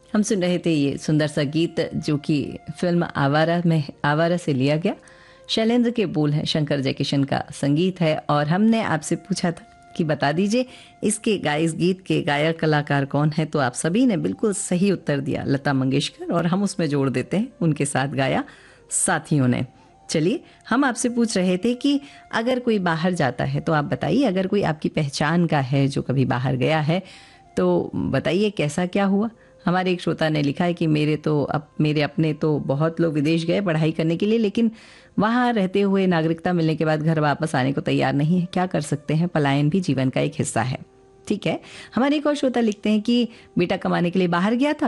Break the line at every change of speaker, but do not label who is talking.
हम सुन रहे थे ये सुंदर सा गीत जो कि फिल्म आवारा से लिया गया। शैलेंद्र के बोल हैं, शंकर जयकिशन का संगीत है। और हमने आपसे पूछा था कि बता दीजिए इस गीत के गायक कलाकार कौन है, तो आप सभी ने बिल्कुल सही उत्तर दिया, लता मंगेशकर। और हम उसमें जोड़ देते हैं उनके साथ गाया साथियों ने। चलिए, हम आपसे पूछ रहे थे कि अगर कोई बाहर जाता है तो आप बताइए, अगर कोई आपकी पहचान का है जो कभी बाहर गया है तो बताइए कैसा क्या हुआ। हमारे एक श्रोता ने लिखा है कि मेरे अपने तो बहुत लोग विदेश गए पढ़ाई करने के लिए, लेकिन वहाँ रहते हुए नागरिकता मिलने के बाद घर वापस आने को तैयार नहीं है। क्या कर सकते हैं, पलायन भी जीवन का एक हिस्सा है। ठीक है। हमारे एक और श्रोता लिखते हैं कि बेटा कमाने के लिए बाहर गया था,